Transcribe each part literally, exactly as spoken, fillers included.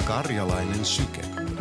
Karjalainen syke.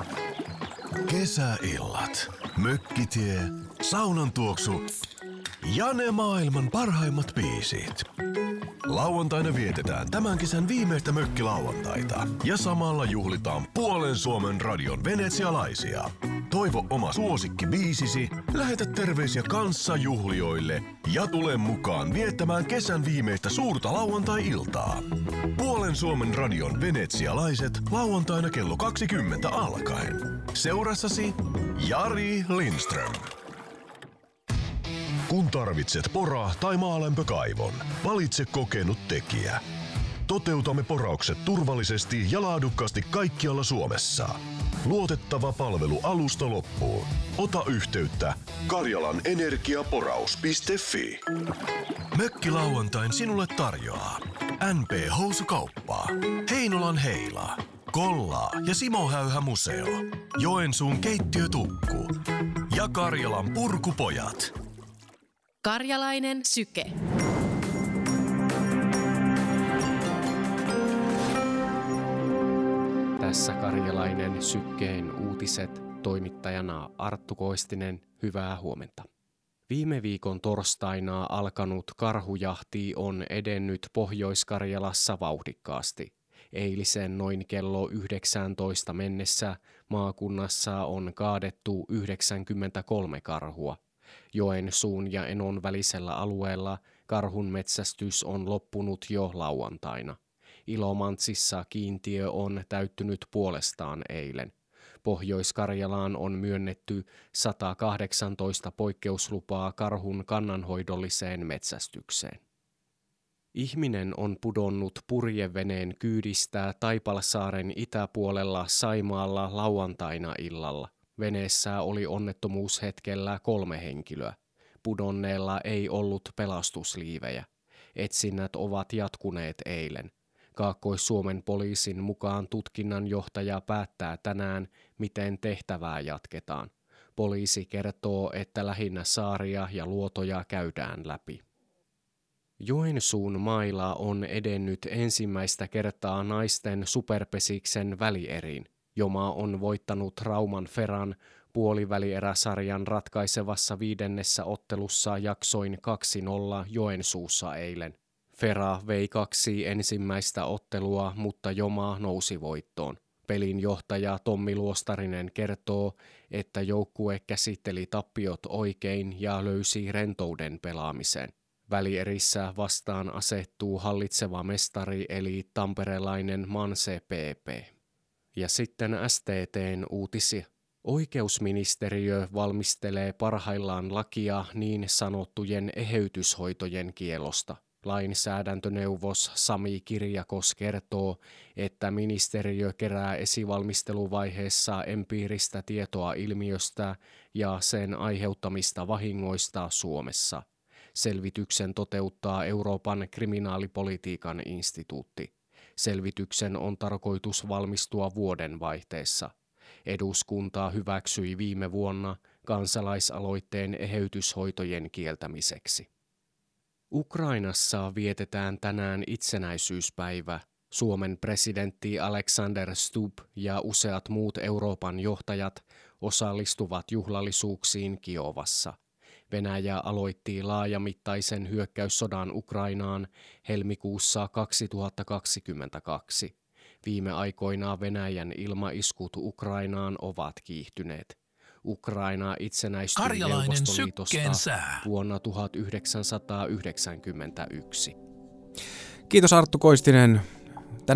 Kesäillat, mökkitie, saunan tuoksu ja ne maailman parhaimmat biisit. Lauantaina vietetään tämän kesän viimeistä mökkilauantaita ja samalla juhlitaan puolen Suomen radion venetsialaisia. Toivo oma suosikki biisisi, lähetä terveisiä kanssajuhlijoille ja tule mukaan viettämään kesän viimeistä suurta lauantai-iltaa. Puolen Suomen radion venetsialaiset lauantaina kello kaksikymmentä alkaen. Seurassasi Jari Lindström. Kun tarvitset pora- tai maalämpökaivon, valitse kokenut tekijä. Toteutamme poraukset turvallisesti ja laadukkaasti kaikkialla Suomessa. Luotettava palvelu alusta loppuun. Ota yhteyttä karjalanenergiaporaus piste fi. Mökkilauantain sinulle tarjoaa N P-housukauppaa, Heinolan Heila, Kollaa ja Simo Häyhä Museo, Joensuun keittiötukku ja Karjalan Purkupojat. Karjalainen syke. Tässä Karjalainen sykkeen uutiset, toimittajana Arttu Koistinen, hyvää huomenta. Viime viikon torstaina alkanut karhujahti on edennyt Pohjois-Karjalassa vauhdikkaasti. Eilisen noin kello yhdeksäntoista mennessä maakunnassa on kaadettu yhdeksänkymmentäkolme karhua. Joensuun ja Enon välisellä alueella karhun metsästys on loppunut jo lauantaina. Ilomantsissa kiintiö on täyttynyt puolestaan eilen. Pohjois-Karjalaan on myönnetty sata kahdeksantoista poikkeuslupaa karhun kannanhoidolliseen metsästykseen. Ihminen on pudonnut purjeveneen kyydistä Taipalsaaren itäpuolella Saimaalla lauantaina illalla. Veneessä oli onnettomuushetkellä kolme henkilöä. Pudonneella ei ollut pelastusliivejä. Etsinnät ovat jatkuneet eilen. Kaakkois-Suomen poliisin mukaan tutkinnanjohtaja päättää tänään, miten tehtävää jatketaan. Poliisi kertoo, että lähinnä saaria ja luotoja käydään läpi. Joensuun mailla on edennyt ensimmäistä kertaa naisten superpesiksen välieriin. Joma on voittanut Rauman Feran puolivälieräsarjan ratkaisevassa viidennessä ottelussa jaksoin kaksi nolla Joensuussa eilen. Fera vei kaksi ensimmäistä ottelua, mutta Joma nousi voittoon. Pelin johtaja Tommi Luostarinen kertoo, että joukkue käsitteli tappiot oikein ja löysi rentouden pelaamiseen. Välierissä vastaan asettuu hallitseva mestari eli tamperelainen Manse P P. Ja sitten S T T:n uutisia. Oikeusministeriö valmistelee parhaillaan lakia niin sanottujen eheytyshoitojen kiellosta. Lainsäädäntöneuvos Sami Kirjakos kertoo, että ministeriö kerää esivalmisteluvaiheessa empiiristä tietoa ilmiöstä ja sen aiheuttamista vahingoista Suomessa. Selvityksen toteuttaa Euroopan kriminaalipolitiikan instituutti. Selvityksen on tarkoitus valmistua vuoden vaihteessa. Eduskunta hyväksyi viime vuonna kansalaisaloitteen eheytyshoitojen kieltämiseksi. Ukrainassa vietetään tänään itsenäisyyspäivä. Suomen presidentti Alexander Stubb ja useat muut Euroopan johtajat osallistuvat juhlallisuuksiin Kiovassa. Venäjä aloitti laajamittaisen hyökkäyssodan Ukrainaan helmikuussa kaksituhattakaksikymmentäkaksi. Viime aikoina Venäjän ilmaiskut Ukrainaan ovat kiihtyneet. Ukraina itsenäistyi Neuvostoliitosta vuonna tuhatyhdeksänsataayhdeksänkymmentäyksi. Kiitos Arttu Koistinen.